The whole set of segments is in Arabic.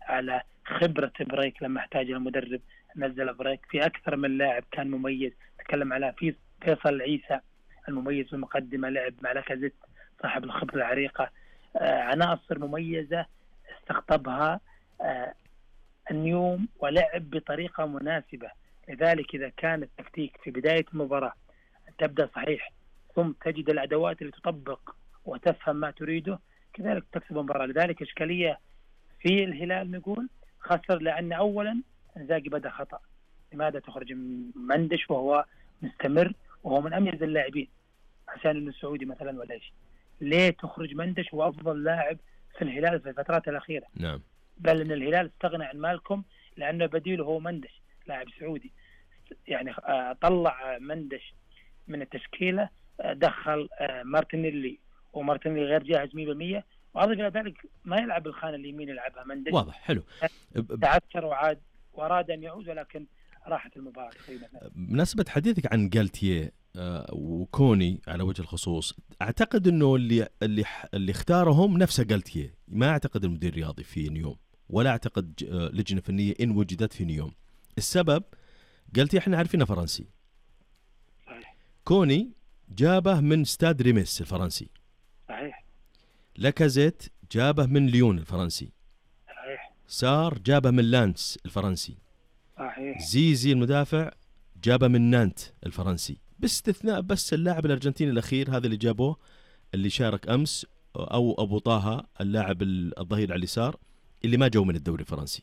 على خبرة بريك لما احتاج المدرب نزل بريك. في أكثر من لاعب كان مميز، تكلم على فيصل العيسى المميز في المقدمة، لعب مع لاكازيت صاحب الخبرة العريقة. عناصر مميزة استقطبها النيوم ولعب بطريقة مناسبة. لذلك إذا كان التكتيك في بداية المباراة تبدأ صحيح ثم تجد الأدوات اللي تطبق وتفهم ما تريده، كذلك تكسب المباراة. لذلك إشكالية في الهلال نقول خسر لأن أولا انزاجي بدأ خطأ. لماذا تخرج مندش وهو مستمر وهو من أميز اللاعبين عشان إنه السعودي مثلا ولا شيء؟ ليه تخرج مندش هو أفضل لاعب في الهلال في الفترات الأخيرة؟ نعم. بل إن الهلال استغنى عن مالكم لأنه بديله هو مندش لاعب سعودي. يعني طلع مندش من التشكيلة، دخل مارتينيلي ومارتينيلي غير جاهز 100%، وأضف إلى ذلك ما يلعب الخانة اليمين يلعبها مندش. واضح. حلو. تعثر وعاد وأراد أن يعود ولكن راحت المباراة. بمناسبة حديثك عن جالتيه وكوني على وجه الخصوص، أعتقد أنه اللي اختارهم نفسه جالتيه، ما أعتقد المدير الرياضي في نيوم، ولا أعتقد لجنة فنية إن وجدت في نيوم. السبب جالتيه إحنا عارفينه فرنسي، صحيح. كوني جابه من ستاد ريميس الفرنسي، صحيح. لاكازيت جابه من ليون الفرنسي، صحيح. سار جابه من لانس الفرنسي، صحيح. زيزي المدافع جابه من نانت الفرنسي، باستثناء بس اللاعب الأرجنتيني الأخير هذا اللي جابوه اللي شارك أمس، أو أبو طه اللاعب الظهير على اليسار اللي ما جو من الدوري الفرنسي.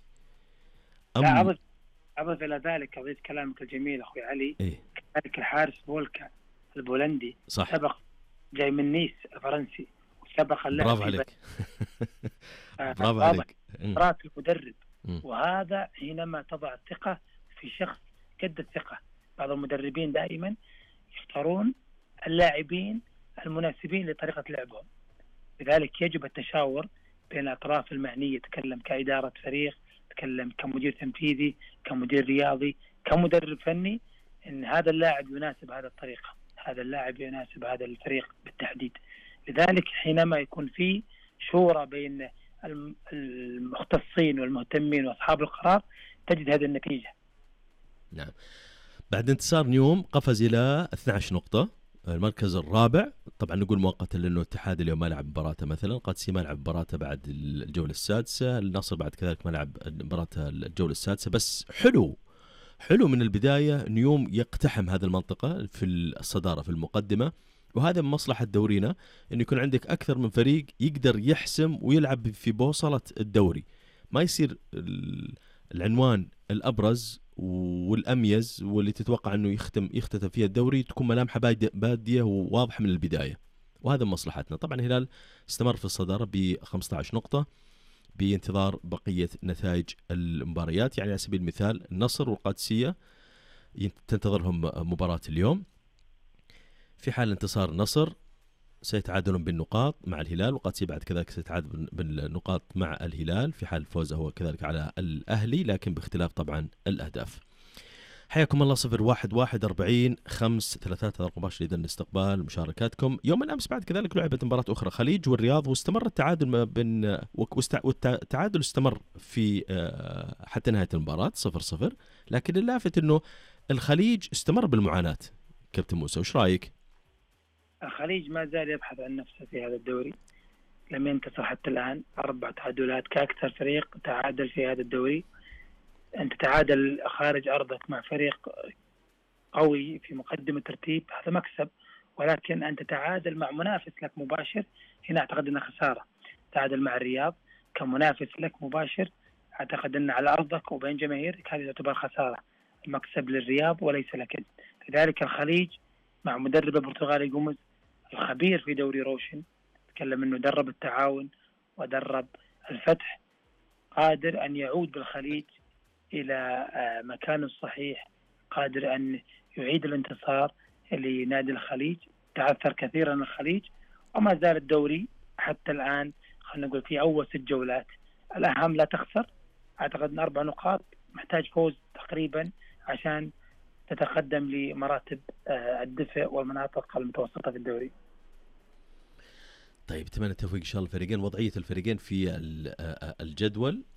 أضف إلى ذلك قضية كلامك الجميل أخوي علي. إيه؟ كذلك الحارس بولكا البولندي صح. سبق جاي من نيس الفرنسي وسبق اللاعب. برافو عليك. برافو عليك. قرات المدرب. وهذا حينما تضع الثقة في شخص قد الثقة. بعض المدربين دائما يختارون اللاعبين المناسبين لطريقة لعبهم، لذلك يجب التشاور بين الأطراف المعنية. تكلم كإدارة فريق، تكلم كمدير تنفيذي، كمدير رياضي، كمدرب فني، إن هذا اللاعب يناسب هذا الطريقة، هذا اللاعب يناسب هذا الفريق بالتحديد. لذلك حينما يكون في شورى بين المختصين والمهتمين وأصحاب القرار تجد هذه النتيجة. نعم. بعد انتصار نيوم قفز إلى 12 نقطة، المركز الرابع. طبعا نقول مؤقتا لأنه الاتحاد اليوم ما لعب مباراته، مثلا قادسي ما لعب مباراته بعد الجولة السادسة، النصر بعد كذلك ما لعب مباراته الجولة السادسة. بس حلو من البداية نيوم يقتحم هذه المنطقة في الصدارة في المقدمة، وهذا من مصلحة دورينا إنه يكون عندك أكثر من فريق يقدر يحسم ويلعب في بوصلة الدوري، ما يصير العنوان الأبرز والأميز واللي تتوقع أنه يختتم فيها الدوري تكون ملامحة بادية وواضحة من البداية، وهذا مصلحتنا. طبعا الهلال استمر في الصدارة ب15 نقطة بانتظار بقية نتائج المباريات. يعني على سبيل المثال النصر والقادسية تنتظرهم مباراة اليوم، في حال انتصار النصر سيتعادلون بالنقاط مع الهلال، والقادسية بعد كذلك سيتعادل بالنقاط مع الهلال في حال فوزه هو كذلك على الأهلي، لكن باختلاف طبعا الأهداف. حياكم الله. 0141-533 مباشر إذن استقبال مشاركاتكم. يوم الأمس بعد كذلك لعبت مباراة أخرى خليج والرياض، واستمر التعادل ما بين والتعادل استمر في حتى نهاية المباراة 0-0، لكن اللافت أنه الخليج استمر بالمعاناة. كابتن موسى وش رأيك؟ الخليج ما زال يبحث عن نفسه في هذا الدوري، لم ينتصر حتى الآن، 4 تعادلات كأكثر فريق تعادل في هذا الدوري. أنت تعادل خارج أرضك مع فريق قوي في مقدمة الترتيب هذا مكسب، ولكن أنت تعادل مع منافس لك مباشر، هنا أعتقد أنها خسارة. تعادل مع الرياض كمنافس لك مباشر، أعتقد أن على أرضك وبين جماهيرك هذه تعتبر خسارة، المكسب للرياض وليس لك. لذلك الخليج مع مدرب البرتغالي جوميز الخبير في دوري روشن، تكلم أنه درب التعاون ودرب الفتح، قادر أن يعود بالخليج إلى مكانه الصحيح، قادر أن يعيد الانتصار لنادي الخليج. تعثر كثيرا الخليج وما زال الدوري حتى الآن خلينا نقول في أول 6 جولات. الأهم لا تخسر، أعتقد أن 4 نقاط، محتاج فوز تقريبا عشان تتقدم لمراتب الدفء والمناطق المتوسطة في الدوري. طيب، اتمنى التوفيق ان شاء الله الفريقين. وضعيه الفريقين في الجدول